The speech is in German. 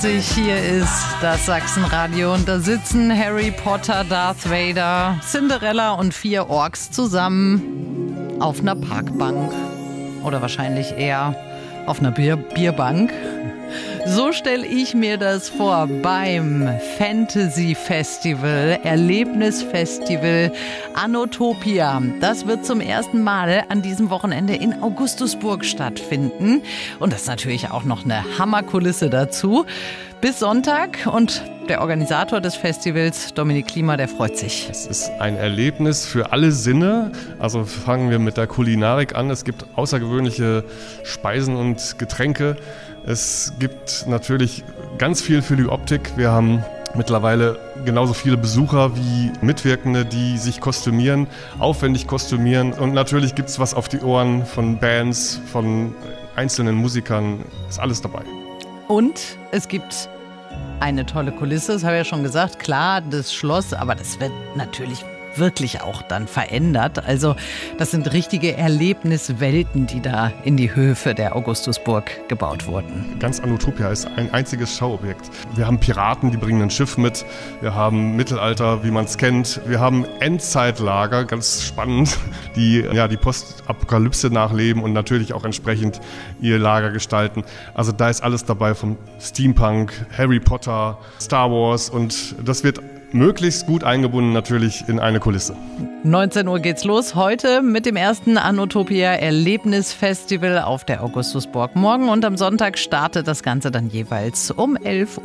Hier ist das Sachsenradio und da sitzen Harry Potter, Darth Vader, Cinderella und 4 Orks zusammen auf einer Parkbank. Oder wahrscheinlich eher auf einer Bierbank. So stelle ich mir das vor beim Fantasy Festival, Erlebnisfestival Anotopia. Das wird zum ersten Mal an diesem Wochenende in Augustusburg stattfinden. Und das ist natürlich auch noch eine Hammerkulisse dazu. Bis Sonntag und der Organisator des Festivals, Dominik Klima, der freut sich. Es ist ein Erlebnis für alle Sinne. Also fangen wir mit der Kulinarik an. Es gibt außergewöhnliche Speisen und Getränke. Es gibt natürlich ganz viel für die Optik. Wir haben mittlerweile genauso viele Besucher wie Mitwirkende, die sich kostümieren, aufwendig kostümieren. Und natürlich gibt es was auf die Ohren von Bands, von einzelnen Musikern. Ist alles dabei. Und es gibt eine tolle Kulisse, das habe ich ja schon gesagt. Klar, das Schloss, aber das wird natürlich wirklich auch dann verändert. Also das sind richtige Erlebniswelten, die da in die Höfe der Augustusburg gebaut wurden. Ganz Anotopia ist ein einziges Schauobjekt. Wir haben Piraten, die bringen ein Schiff mit. Wir haben Mittelalter, wie man es kennt. Wir haben Endzeitlager, ganz spannend, die die Postapokalypse nachleben und natürlich auch entsprechend ihr Lager gestalten. Also da ist alles dabei, vom Steampunk, Harry Potter, Star Wars, und das wird möglichst gut eingebunden natürlich in eine Kulisse. 19 Uhr geht's los, heute mit dem ersten Anotopia Erlebnisfestival auf der Augustusburg. Morgen und am Sonntag startet das Ganze dann jeweils um 11 Uhr.